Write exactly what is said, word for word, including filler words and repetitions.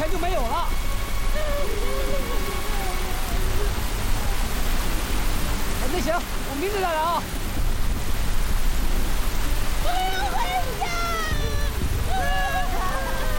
全就没有了。那行，我明天再来啊。 我要回家。